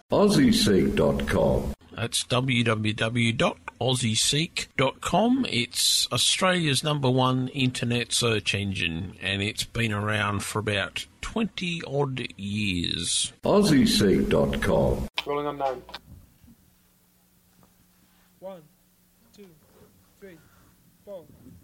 AussieSeek.com. That's www.aussieseek.com. It's Australia's #1 internet search engine, and it's been around for about 20-odd years. AussieSeek.com. Rolling on 9. 1, 2, 3, 4.